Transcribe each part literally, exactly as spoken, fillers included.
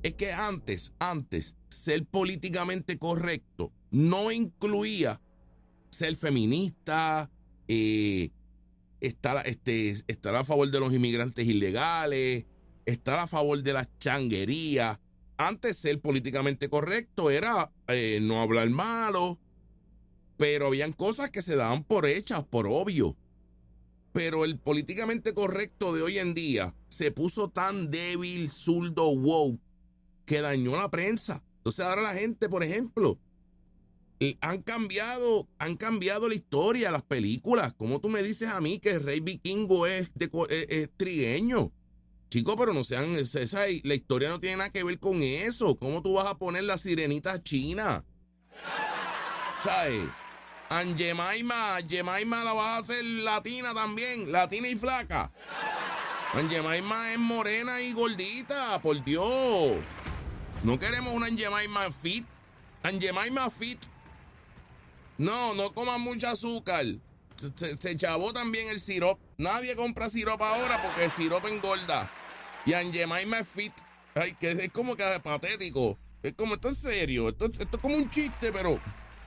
Es que antes, antes, ser políticamente correcto no incluía ser feminista, eh, estar, este, estar a favor de los inmigrantes ilegales, estar a favor de las changuerías. Antes ser políticamente correcto era eh, no hablar malo, pero habían cosas que se daban por hechas, por obvio. Pero el políticamente correcto de hoy en día se puso tan débil, zurdo, woke, que dañó la prensa. Entonces ahora la gente, por ejemplo, eh, han cambiado, han cambiado la historia, las películas. ¿Cómo tú me dices a mí que el rey vikingo es, de, es, es trigueño? Chico, pero no sean, esa, esa, la historia no tiene nada que ver con eso. ¿Cómo tú vas a poner la sirenita china? ¿Sabes? Angemaima, Angemaima la vas a hacer latina también, latina y flaca. Angemaima es morena y gordita, por Dios. No queremos una Angemaima fit. Angemaima fit. No, no coman mucho azúcar. Se, se, se chavó también el sirope. Nadie compra sirope ahora porque el sirope engorda. Y Angemaima es fit. Ay, que es como que patético. Es como, esto es serio. Esto, esto es como un chiste, pero...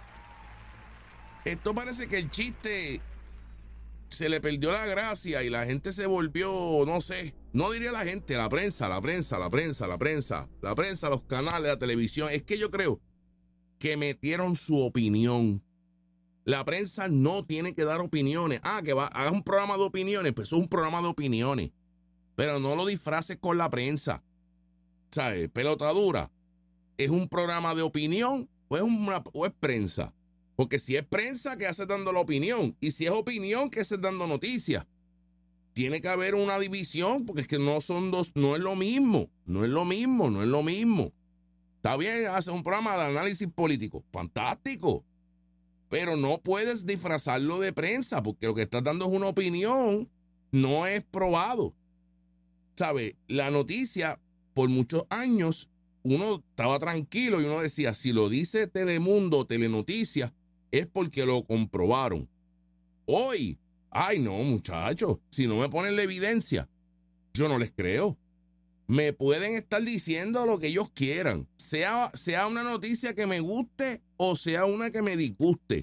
Esto parece que el chiste se le perdió la gracia y la gente se volvió, no sé, no diría la gente, la prensa, la prensa, la prensa, la prensa, la prensa, los canales, la televisión. Es que yo creo que metieron su opinión. La prensa no tiene que dar opiniones. Ah, que va, hagas un programa de opiniones, pues eso es un programa de opiniones. Pero no lo disfraces con la prensa. ¿Sabes? Pelota dura. ¿Es un programa de opinión o es, una, o es prensa? Porque si es prensa, ¿qué hace dando la opinión? Y si es opinión, ¿qué hace dando noticias? Tiene que haber una división, porque es que no son dos, no es lo mismo, no es lo mismo, no es lo mismo. Está bien, hace un programa de análisis político, fantástico, pero no puedes disfrazarlo de prensa, porque lo que estás dando es una opinión, no es probado. ¿Sabe? La noticia, por muchos años, uno estaba tranquilo y uno decía, si lo dice Telemundo, Telenoticias, es porque lo comprobaron. Hoy, ay no, muchachos, si no me ponen la evidencia, yo no les creo. Me pueden estar diciendo lo que ellos quieran, sea, sea una noticia que me guste o sea una que me disguste.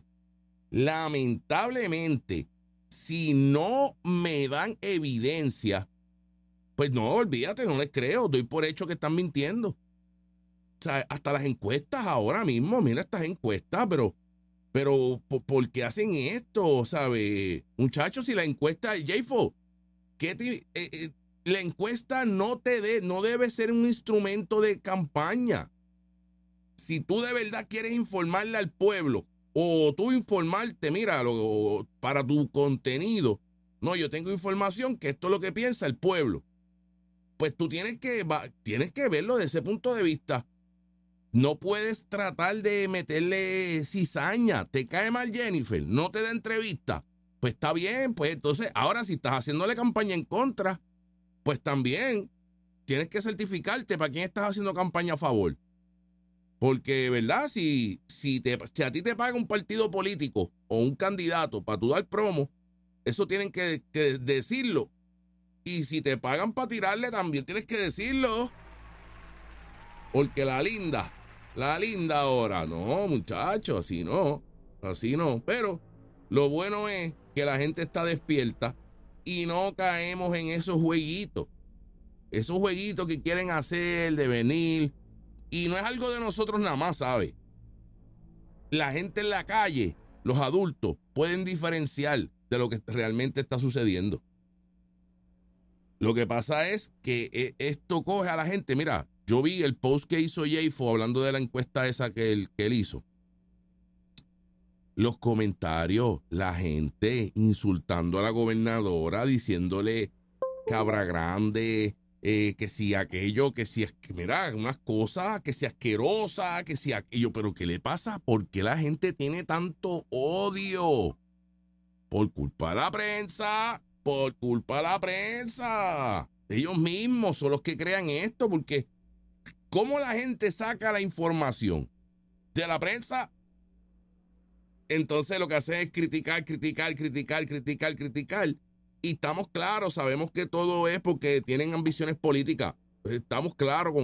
Lamentablemente, si no me dan evidencia, pues no, olvídate, no les creo, doy por hecho que están mintiendo. O sea, hasta las encuestas ahora mismo, mira estas encuestas, pero... Pero, ¿por, ¿por qué hacen esto? ¿Sabe? Muchachos, si la encuesta, J-Fo, ¿qué te, eh, eh, la encuesta no te de, no debe ser un instrumento de campaña. Si tú de verdad quieres informarle al pueblo, o tú informarte, mira, lo, para tu contenido, no, yo tengo información que esto es lo que piensa el pueblo. Pues tú tienes que, va, tienes que verlo desde ese punto de vista. No puedes tratar de meterle cizaña. Te cae mal Jennifer, no te da entrevista. Pues está bien, pues entonces, ahora si estás haciéndole campaña en contra, pues también tienes que certificarte para quién estás haciendo campaña a favor. Porque, ¿verdad? Si, si, te, si a ti te paga un partido político o un candidato para tú dar promo, eso tienen que, que decirlo. Y si te pagan para tirarle, también tienes que decirlo. Porque la linda... La linda ahora, no, muchachos, así no, así no. Pero lo bueno es que la gente está despierta y no caemos en esos jueguitos. Esos jueguitos que quieren hacer, de venir. Y no es algo de nosotros nada más, ¿sabes? La gente en la calle, los adultos, pueden diferenciar de lo que realmente está sucediendo. Lo que pasa es que esto coge a la gente, mira... Yo vi el post que hizo J-Fo hablando de la encuesta esa que él, que él hizo. Los comentarios, la gente insultando a la gobernadora, diciéndole cabra grande, eh, que si aquello, que si, mira, unas cosas, que si asquerosa, que si aquello. Pero ¿qué le pasa? ¿Por qué la gente tiene tanto odio? Por culpa de la prensa, por culpa de la prensa. Ellos mismos son los que crean esto, porque... ¿Cómo la gente saca la información? De la prensa. Entonces lo que hace es criticar, criticar, criticar, criticar, criticar. Y estamos claros, sabemos que todo es porque tienen ambiciones políticas. Estamos claros con